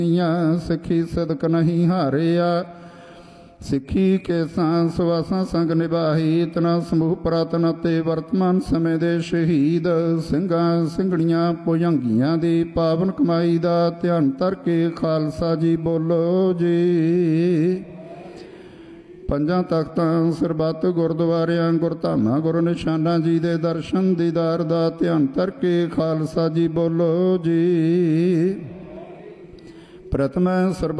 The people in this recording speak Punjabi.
ਸਿੱਖੀ ਸਦਕ ਨਹੀਂ ਹਾਰਿਆ। ਸਿੱਖੀ ਕੇ ਸਾਂਸ ਵਾਸਾਂ ਸੰਗ ਨਿਭਾਹੀ। ਇਤਨਾ ਸਮੂਹ ਪੁਰਾਤਨ ਅਤੇ ਵਰਤਮਾਨ ਸਮੇਂ ਦੇ ਸ਼ਹੀਦ ਸਿੰਘਾਂ ਸਿੰਘਣੀਆਂ ਭੁਜੰਗੀਆਂ ਦੀ ਪਾਵਨ ਕਮਾਈ ਦਾ ਧਿਆਨ ਧਰ ਕੇ ਖਾਲਸਾ ਜੀ ਬੋਲੋ ਜੀ। ਪੰਜਾਂ ਤਖਤਾਂ ਸਰਬੱਤ ਗੁਰਦੁਆਰਿਆਂ ਗੁਰਧਾਮਾਂ ਗੁਰ ਨਿਸ਼ਾਨਾਂ ਜੀ ਦੇ ਦਰਸ਼ਨ ਦੀਦਾਰ ਦਾ ਧਿਆਨ ਧਰ ਕੇ ਖਾਲਸਾ ਜੀ ਬੋਲੋ ਜੀ। ਪ੍ਰਥਮ ਸਰਬੱਤ